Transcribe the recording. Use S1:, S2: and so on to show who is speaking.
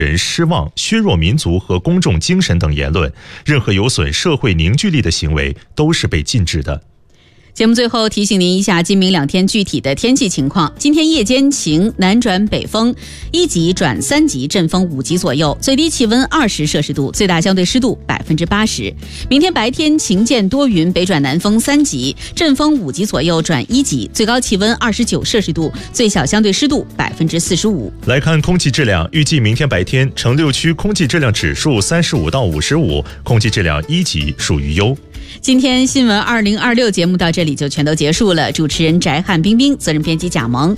S1: 人失望、削弱民族和公众精神等言论，任何有损社会凝聚力的行为都是被禁止的。
S2: 节目最后提醒您一下今明两天具体的天气情况。今天夜间晴，南转北风，1级转3级，阵风5级左右，最低气温20摄氏度，最大相对湿度80%。明天白天晴间多云，北转南风3级，阵风5级左右转1级，最高气温29摄氏度，最小相对湿度45%。
S1: 来看空气质量，预计明天白天城6区空气质量指数35到55，空气质量1级，属于优。
S2: 今天新闻2026节目到这里就全都结束了，主持人翟汉冰冰，责任编辑贾萌。